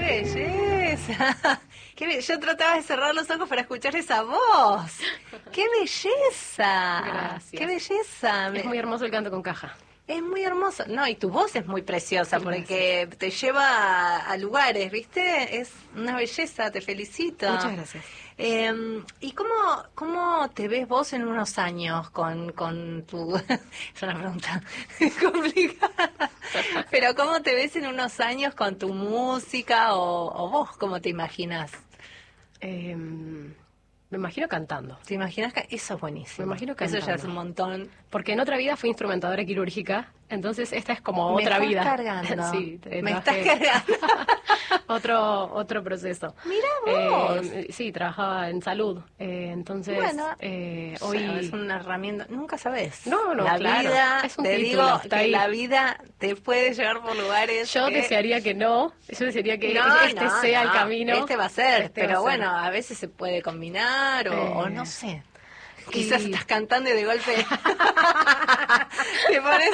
belleza! Yo trataba de cerrar los ojos para escuchar esa voz. ¡Qué belleza! Gracias. ¡Qué belleza! Es muy hermoso el canto con caja. Es muy hermoso. No, y tu voz es muy preciosa porque te lleva a lugares, ¿viste? Es una belleza, te felicito. Muchas gracias. ¿Y cómo te ves vos en unos años con tu... Es una pregunta complicada. Pero ¿cómo te ves en unos años con tu música o vos cómo te imaginas? Me imagino cantando. ¿Te imaginas que eso es buenísimo? Me imagino cantando. Eso ya es un montón. Porque en otra vida fui instrumentadora quirúrgica, entonces esta es como otra vida. Cargando. Sí, Me estás cargando. otro proceso. Mirá vos. Sí, trabajaba en salud, entonces Bueno, hoy es una herramienta, nunca sabes. No, la claro, vida, es un te título, digo está que ahí. la vida te puede llevar por lugares. Yo desearía que no, yo desearía que este sea el camino. Este va a ser, Este pero va a ser. bueno, a veces se puede combinar o no sé. Quizás Y- estás cantando y de golpe te pones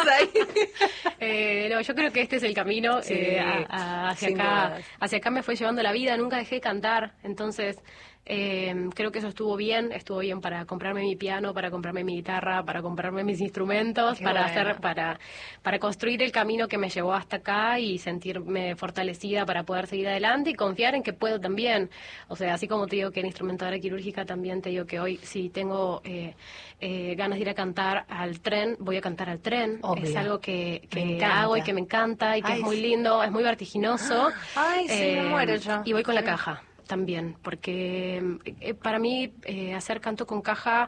ahí. No, yo creo que este es el camino. Sí, Hacia sin acá, dudas. hacia acá me fue llevando la vida. Nunca dejé de cantar, entonces creo que eso estuvo bien para comprarme mi piano, para comprarme mi guitarra, para comprarme mis instrumentos, Qué para bueno. hacer, para construir el camino que me llevó hasta acá y sentirme fortalecida para poder seguir adelante y confiar en que puedo también. O sea, así como te digo que era instrumentadora quirúrgica, también te digo que hoy si tengo ganas de ir a cantar al tren, voy a cantar al tren. Obvio. Es algo que Me encanta. hago y que me encanta y que Ay, es muy sí. lindo, es muy vertiginoso. Ay, sí, me muero yo. Y voy con la caja también, porque para mí hacer canto con caja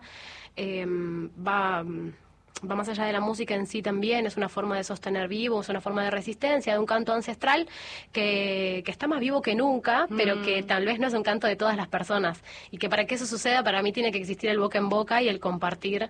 va más allá de la música en sí también, es una forma de sostener vivo, es una forma de resistencia, de un canto ancestral que está más vivo que nunca, pero que tal vez no es un canto de todas las personas. Y que para que eso suceda, para mí tiene que existir el boca en boca y el compartir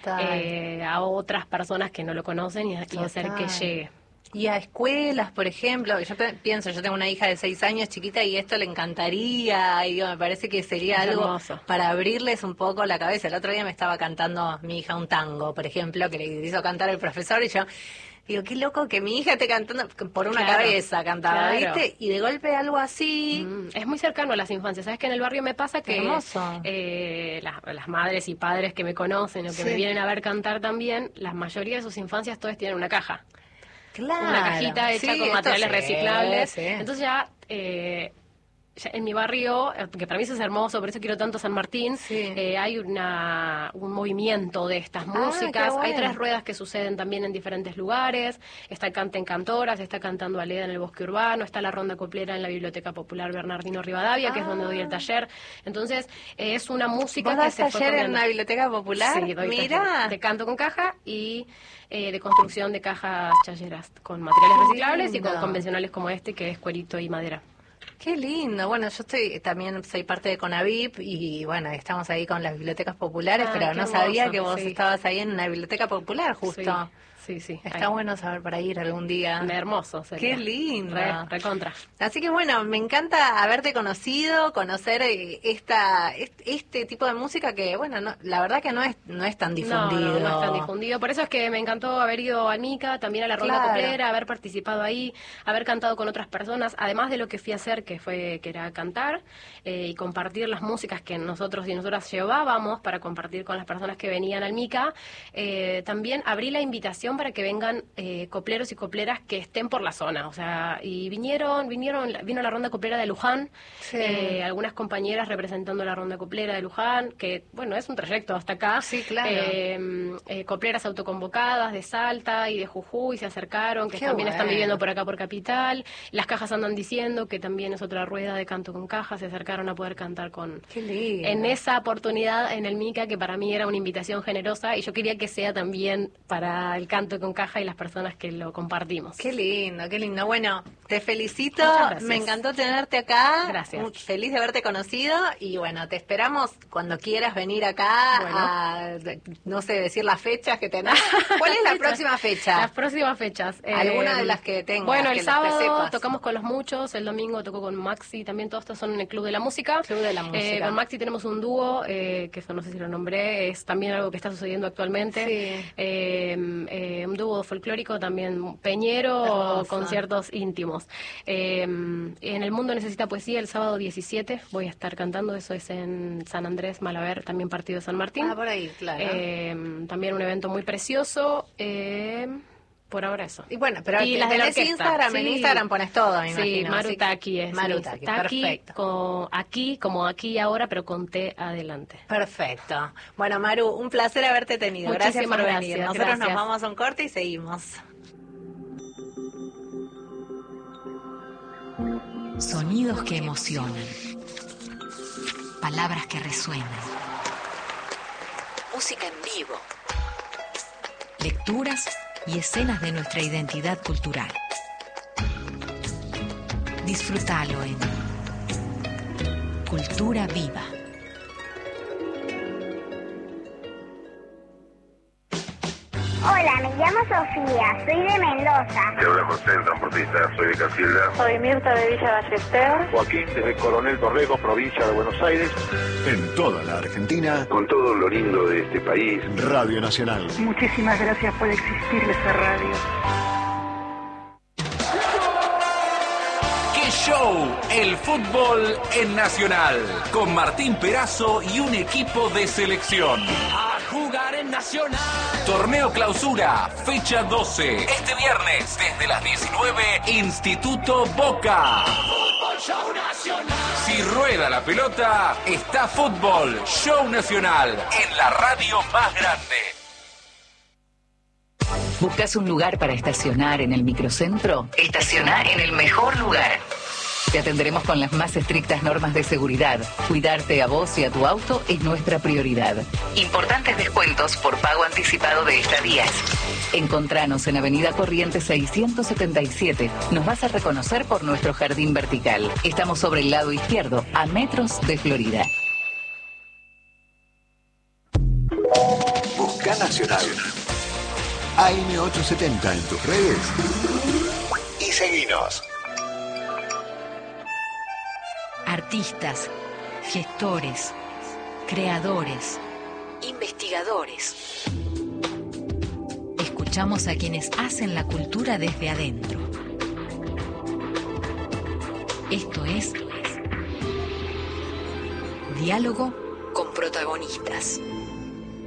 a otras personas que no lo conocen y hacer que llegue. Y a escuelas, por ejemplo, pienso, yo tengo una hija de 6 años chiquita y esto le encantaría, y digo, me parece que sería Es algo hermoso. para abrirles un poco la cabeza. El otro día me estaba cantando mi hija un tango, por ejemplo, que le hizo cantar el profesor y yo digo, qué loco que mi hija esté cantando por una Claro, cabeza cantaba, claro. ¿viste? Y de golpe algo así. Es muy cercano a las infancias. ¿Sabes que en el barrio me pasa que Hermoso. Las madres y padres que me conocen o que me vienen a ver cantar también, la mayoría de sus infancias todas tienen una caja? Claro. Una cajita hecha Sí, con esto materiales sí, reciclables. sí. Entonces ya en mi barrio, que para mí eso es hermoso, por eso quiero tanto San Martín, Sí. hay un movimiento de estas músicas. qué bueno. Hay 3 ruedas que suceden también en diferentes lugares. Está el cante en cantoras, está cantando Aleda en el bosque urbano, está la ronda coplera en la Biblioteca Popular Bernardino Rivadavia, que es donde doy el taller. Entonces, es una música ¿Vos que das se fue taller en cambiando. una biblioteca popular? Sí, doy Mira. taller de canto con caja y de construcción de cajas chayeras con materiales Qué reciclables y lindo. con convencionales como este, que es cuerito y madera. Qué lindo. Bueno, yo también soy parte de Conavip y bueno, estamos ahí con las bibliotecas populares, pero qué no sabía hermoso, que vos sí. estabas ahí en una biblioteca popular justo. Sí. Está bueno saber para ir algún día. Hermoso sería. Qué lindo. Recontra. Así que bueno, me encanta haberte conocido, conocer este tipo de música que, bueno, la verdad que no es tan difundido. No es tan difundido. Por eso es que me encantó haber ido al MICA, también a la Ronda Claro. Coplera, haber participado ahí, haber cantado con otras personas, además de lo que fui a hacer, que era cantar y compartir las músicas que nosotros y nosotras llevábamos para compartir con las personas que venían al MICA. También abrí la invitación para que vengan copleros y copleras que estén por la zona. O sea, y vino la Ronda Coplera de Luján, Sí. algunas compañeras representando la Ronda Coplera de Luján, que bueno, es un trayecto hasta acá. Sí, claro. Copleras autoconvocadas de Salta y de Jujuy se acercaron, que Qué también están bueno. viviendo por acá por Capital. Las cajas andan diciendo que también es otra rueda de canto con cajas, se acercaron a poder cantar Qué lindo. en esa oportunidad en el MICA, que para mí era una invitación generosa y yo quería que sea también para el canto con caja y las personas que lo compartimos. Qué lindo, qué lindo. Bueno, te felicito. Muchas gracias. Me encantó tenerte acá. Gracias. Muy feliz de haberte conocido. Y bueno, te esperamos cuando quieras venir acá Bueno. a, no sé, decir las fechas que tenés. ¿Cuál es la próxima fecha? Las próximas fechas. Alguna de las que tengas, Bueno, que el las que sábado sepas. tocamos con Los Muchos, el domingo toco con Maxi, también todos estos son en el Club de la Música. Club de la Música. Con Maxi tenemos un dúo, que eso no sé si lo nombré, es también algo que está sucediendo actualmente. Sí. Un dúo folclórico también peñero, Hermoso. conciertos íntimos. digamos. En El Mundo Necesita Poesía, el sábado 17 voy a estar cantando, eso es en San Andrés, Malaber, también partido de San Martín. Por ahí, claro. También un evento muy precioso. Por ahora eso. Y bueno, pero y las de la orquesta. Instagram, sí. En Instagram pones todo, me imagino. Sí, Marutaki es. Marutaki, perfecto. Aquí, como aquí y ahora, pero con T adelante. Perfecto. Bueno, Maru, un placer haberte tenido. Gracias por venir. Nosotros nos vamos a un corte y seguimos. Sonidos que emocionan. Palabras que resuenan. Música en vivo. Lecturas y escenas de nuestra identidad cultural. Disfrútalo en Cultura Viva. Hola, me llamo Sofía, soy de Mendoza. Te habla José, el transportista, soy de Casilda. Soy Mirta de Villa Ballester. Joaquín, desde Coronel Dorrego, provincia de Buenos Aires. En toda la Argentina. Con todo lo lindo de este país. Radio Nacional. Muchísimas gracias por existir esta radio. ¡Qué show! El fútbol en Nacional. Con Martín Perazo y un equipo de selección. A jugar en Nacional. Torneo Clausura, fecha 12. Este viernes, desde las 19, Instituto Boca. Fútbol Show Nacional. Si rueda la pelota, está Fútbol Show Nacional en la radio más grande. ¿Buscas un lugar para estacionar en el microcentro? Estaciona en el mejor lugar. Te atenderemos con las más estrictas normas de seguridad. Cuidarte a vos y a tu auto es nuestra prioridad. Importantes descuentos por pago anticipado de estadías. Encontranos en Avenida Corrientes 677. Nos vas a reconocer por nuestro jardín vertical. Estamos sobre el lado izquierdo, a metros de Florida. Busca Nacional. AM870 en tus redes. Y seguinos. Artistas, gestores, creadores, investigadores. Escuchamos a quienes hacen la cultura desde adentro. Esto es Diálogo con protagonistas.